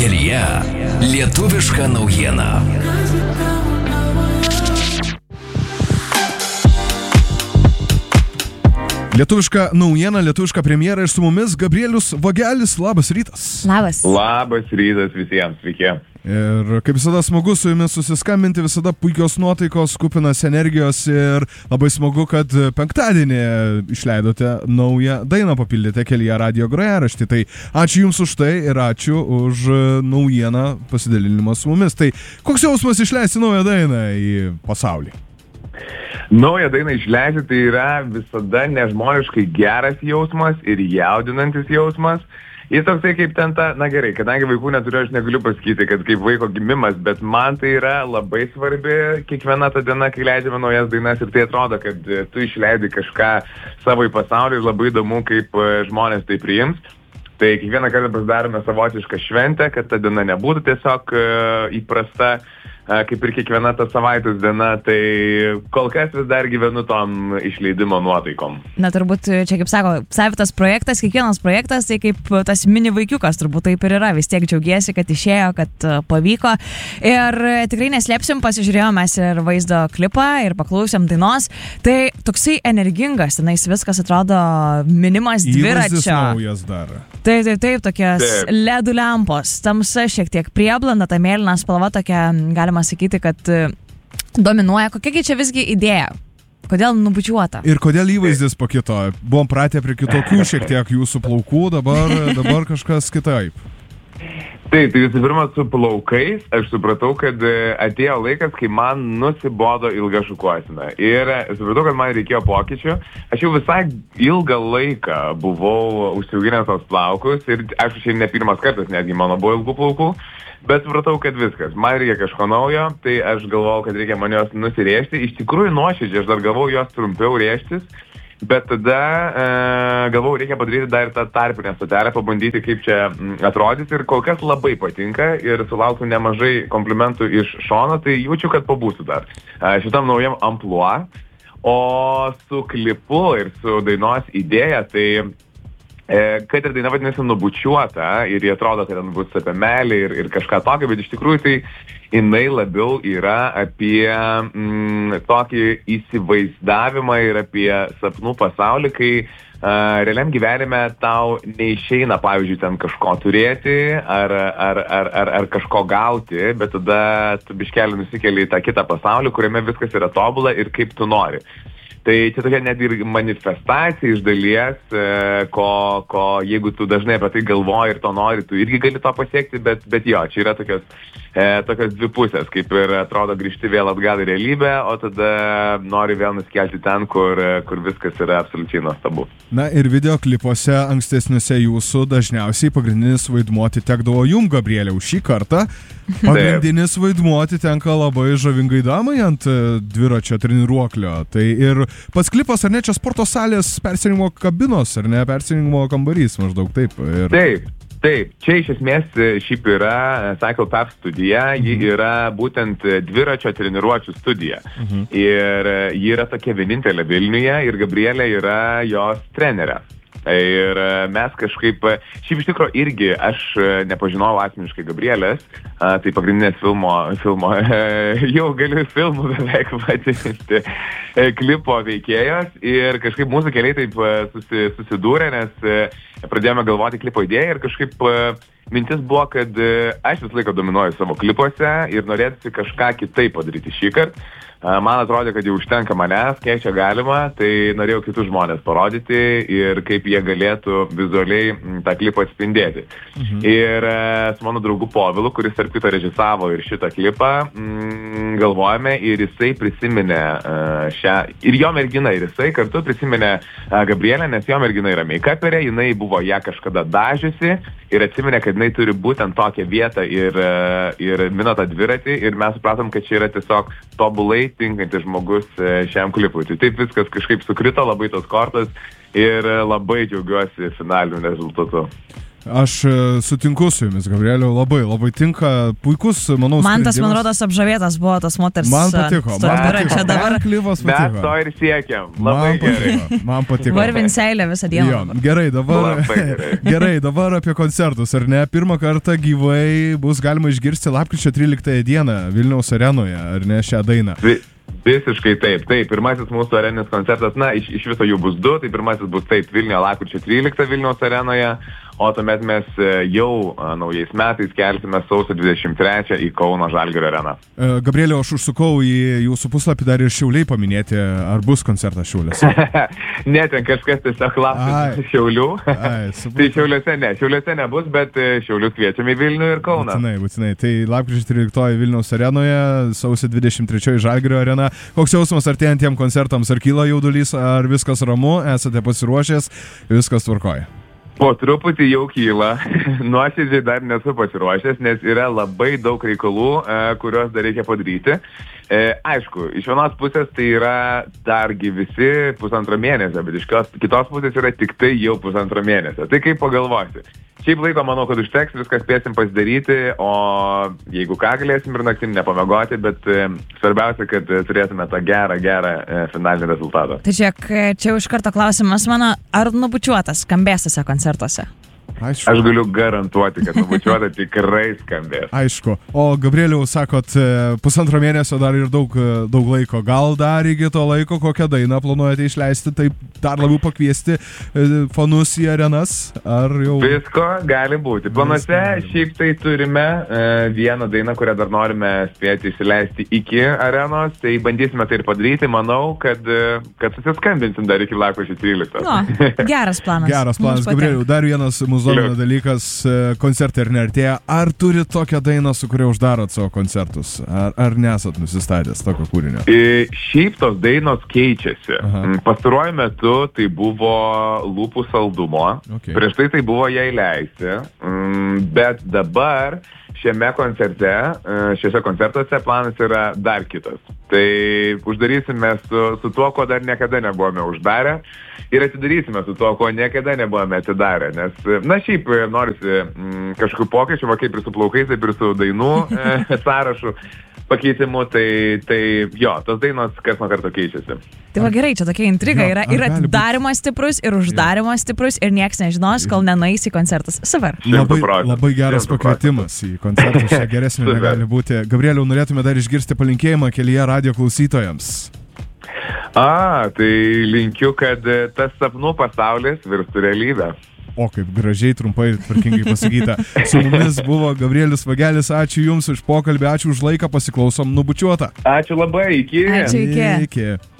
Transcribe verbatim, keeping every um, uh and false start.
Kelyje lietuviška naujiena. Lietuviška naujiena, lietuviška premjera ir su mumis Gabrielius Vagelis. Labas rytas. Labas. Labas rytas visiems, sveiki. Ir kaip visada smagu su jumis susiskambinti, visada puikios nuotaikos, kupinas energijos ir labai smagu, kad penktadienį išleidote naują dainą, papildėte Kelyje radijo grojaraštį. Tai ačiū Jums už tai ir ačiū už naujieną pasidalinimą su mumis. Tai koks jausmas išleisti naują dainą į pasaulį? Naują dainą išleisti tai yra visada nežmoniškai geras jausmas ir jaudinantis jausmas. Jis toksai kaip ten ta, na gerai, kadangi vaikų neturiu, aš negaliu pasakyti, kad kaip vaiko gimimas, bet man tai yra labai svarbi kiekviena ta diena, kai leidžiame naujas dainas ir tai atrodo, kad tu išleidai kažką savo į pasaulį ir labai įdomu, kaip žmonės tai priims. Tai kiekvieną kartą pasidarome savotišką šventę, kad ta diena nebūtų tiesiog įprasta, kaip ir kiekviena ta savaitės diena, tai kol kas vis dar gyvenu tom išleidimo nuotaikom. Na turbūt čia, kaip sako, savitas projektas, kiekvienas projektas, tai kaip tas mini vaikiukas, turbūt taip ir yra, vis tiek džiaugiesi, kad išėjo, kad pavyko. Ir tikrai neslėpsim, pasižiūrėjom mes ir vaizdo klipą ir paklausėm dainos, tai toksai energingas, tenais viskas atrodo minimas dviračio. Įvaizdis naujas dar. Taip, taip, taip, tokias ledų lempos, tamsa šiek tiek prieblanda, ta mėlyna spalva tokia, galima sakyti, kad dominuoja. Kokiagi čia visgi idėja? Kodėl nubučiuota? Ir kodėl įvaizdis pakito? Buvom pratę prie kitokių šiek tiek jūsų plaukų, dabar, dabar kažkas kitaip. Taip, tai visų pirma su plaukais aš supratau, kad atėjo laikas, kai man nusibodo ilga šukuosena. Ir supratau, kad man reikėjo pokyčių. Aš jau visai ilgą laiką buvau užsiauginęs tos plaukus ir aš šiandien ne pirmas kartas, netgi mano buvo ilgų plaukų. Bet supratau, kad viskas, man reikia kažko naujo, tai aš galvojau, kad reikia man jos nusirėžti. Iš tikrųjų nuoširdžiai, aš dar galvojau jos trumpiau rėžtis, bet tada e, galvojau, reikia padaryti dar tą tarpinę stotelę, pabandyti, kaip čia atrodys ir kol kas labai patinka ir sulaukiu nemažai komplimentų iš šono, tai jaučiu, kad pabūsiu dar e, šitam naujam amplua. O su klipu ir su dainos idėja, tai kad ir daina vadinasi Nubučiuota ir jie atrodo, kad ten bus apie meilę ir, ir kažką tokio, bet iš tikrųjų tai jinai labiau yra apie mm, tokį įsivaizdavimą ir apie sapnų pasaulį, kai uh, realiam gyvenime tau neišeina, pavyzdžiui, ten kažko turėti ar, ar, ar, ar, ar kažko gauti, bet tada tu biškelį nusikeli į tą kitą pasaulį, kuriame viskas yra tobula ir kaip tu nori. Tai čia tokia net ir manifestacija iš dalies, ko, ko jeigu tu dažnai apie tai galvoji ir to nori, tu irgi gali to pasiekti, bet, bet jo, čia yra tokios, e, tokios dvi pusės, kaip ir atrodo grįžti vėl atgal į realybę, o tada nori vėl nusikelti ten, kur, kur viskas yra absoliučiai nuostabu. Na ir videoklipuose ankstesniuose jūsų dažniausiai pagrindinis vaidmuo atitekdavo jum, Gabrieliau, šį kartą. Pagrindinis vaidmuo atitenka labai žavingai damai ant dviračio treniruoklio. Tai ir pats klipas, ar ne, čia sporto salės persirengimo kabinos, ar ne, persirengimo kambarys maždaug taip. Ir... Taip, taip. Čia iš esmės šiaip yra Cycle Path studija, ji yra būtent dviračio treniruočių studija. Mhm. Ir ji yra tokia vienintelė Vilniuje ir Gabrielė yra jos trenerė. Ir mes kažkaip, šiaip iš tikro irgi aš nepažinojau asmeniškai Gabrielės, tai pagrindinės filmo, filmo jau galiu filmų beveik vadinti, klipo veikėjos ir kažkaip mūsų keliai taip susi, susidūrė, nes pradėjome galvoti klipo idėją ir kažkaip mintis buvo, kad aš visą laiką dominuoju savo klipuose ir norėtųsi kažką kitaip padaryti šį kartą. Man atrodė, kad jau užtenka manęs, kiek čia galima, tai norėjau kitus žmonės parodyti ir kaip jie galėtų vizualiai tą klipą atspindėti. Mhm. Ir su mano draugu Povilu, kuris tarp kito režisavo ir šitą klipą, mm, galvojame ir jisai prisiminė šią, ir jo mergina, ir jisai kartu prisiminė Gabrielę, nes jo mergina yra make-uperė, jinai buvo ją kažkada dažiusi ir atsiminė, kad jinai turi būtent tokią vietą ir, ir mino tą dviratį ir mes supratom, kad čia yra tiesiog tobulai tinkantis žmogus šiam klipui. Tai taip viskas kažkaip sukrito, labai tos kortos ir labai džiaugiuosi finaliniu rezultatu. Aš sutinku su jumis, Gabrieliau, labai, labai tinka, puikus, manau, man tas, sprendimas. man rodos, apžavėtas buvo tas moters. Man patiko, man patiko. Čia dabar klivas Mes patiko. to ir siekiam. Labai Man gerai. patiko, man patiko. varvin seilę visą dieną. Jo, gerai, dabar, Labai gerai. gerai, dabar apie koncertus, ar ne? Pirmą kartą gyvai bus galima išgirsti lapkričio tryliktąją dieną Vilniaus arenoje, ar ne, šią dainą? Vi, visiškai taip. Taip, pirmasis mūsų areninis koncertas, na, iš, iš viso jų bus du, tai pirmasis bus taip Vilniuje lapkričio tryliktą Vilniaus arenoje, o tuomet mes jau a, naujais metais kelsime sausio dvidešimt trečią į Kauno Žalgirio areną. Gabrieliau, aš užsukau į jūsų puslapį dar ir Šiauliai paminėti, ar bus koncertas Šiauliuose? Ne, ten kažkas tiesiog lapkričio Šiaulių. Ai, Tai Šiauliuose ne, Šiauliuose nebus, bet Šiaulius kviečiame į Vilnių ir Kauną. Būtinai, būtinai. Tai lapkričio tryliktoji Vilniaus arenoje, sausio dvidešimt trečioji Žalgirio arena. Koks jausmas artėjantiem koncertams? Ar kyla jaudulys, ar viskas ramu, esate pasiruošęs, viskas tvarkoja? Po truputį jau kyla, nuoširdžiai dar nesu pasiruošęs, nes yra labai daug reikalų, e, kuriuos dar reikia padaryti. E, aišku, iš vienos pusės tai yra dargi visi pusantro mėnesio, bet iš kitos pusės yra tik tai jau pusantro mėnesio. Tai kaip pagalvosi? Šiaip laiko manau, kad užteks, viską spėsim pasidaryti, o jeigu ką galėsim ir naktim nepamegoti, bet e, svarbiausia, kad e, turėtume tą gerą, gerą e, finalinį rezultatą. Tai čia, čia iš karto klausimas mano, ar nubučiuotas skambės tose koncertuose? Aišku. Aš galiu garantuoti, kad nubučiuota tikrai skambės. Aišku. O Gabrieliau, sakot, pusantro mėnesio dar ir daug, daug laiko. Gal dar iki to laiko kokią dainą planuojate išleisti, taip dar labiau pakviesti fanus į arenas? Ar jau... Visko gali būti. Planuose šiaip tai turime e, vieną dainą, kurią dar norime spėti įsileisti iki arenos, tai bandysime tai ir padaryti. Manau, kad, kad susiskambinsim dar iki lapkričio tryliktos. No, geras planas. Geras planas. Gabrieliau, dar vienas mūsų domina dalykas, koncertai ir neartėja. Ar turit tokią dainą, su kuria uždarot savo koncertus? Ar, ar nesat nusistatęs tokio kūrinio? E, šiaip tos dainos keičiasi. Aha. Pastaruoju metu tai buvo Lūpų saldumo. Okay. Prieš tai tai buvo Jei leisti. Bet dabar šiame koncerte, šiuose koncertuose planas yra dar kitas. Tai uždarysime su, su tuo, ko dar niekada nebuvome uždarę, ir atidarysime su tuo, ko niekada nebuvome atidarę. Nes, na šiaip, norisi m, kažkokių pokyčių, va kaip ir su plaukais, taip ir su dainų e, sąrašu pakeitimų, tai, tai jo, tos dainos kas nuo karto keičiasi. Tai va gerai, čia tokia intriga Jo, yra ar ir gali atidarimas stiprus, ir uždarimas stiprus, ir nieks nežinos, kol nenueis į koncertus. Super. Labai, šimtu procentų. labai geras šimtu pakvietimas į koncertus, čia geresnė Super. negali būti. Gabrieliau, norėtume dar išgirsti palinkėjimą kelyje radio klausytojams. A, tai linkiu, kad tas sapnų pasaulis virstų realybę. O, kaip gražiai, trumpai ir tvarkingai pasakyta. Su mumis buvo Gabrielius Vagelis, ačiū Jums už pokalbį, ačiū už laiką, pasiklausom nubučiuotą. Ačiū labai, iki. Ačiū, iki. Iki.